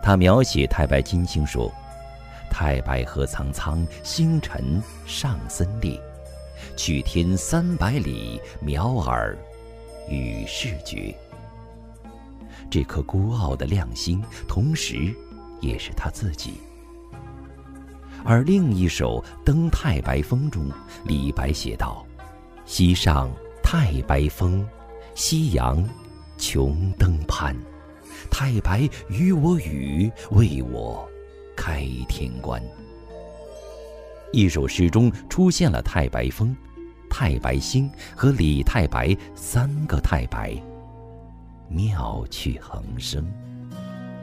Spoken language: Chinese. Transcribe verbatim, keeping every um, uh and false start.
他描写太白金星说：太白河苍苍，星辰上森列，去天三百里，渺尔与世绝。这颗孤傲的亮星，同时也是他自己。而另一首《登太白峰》中，李白写道：西上太白峰，夕阳穷登攀。太白与我语，为我开天关。一首诗中出现了太白峰、太白星和李太白三个太白，妙趣横生。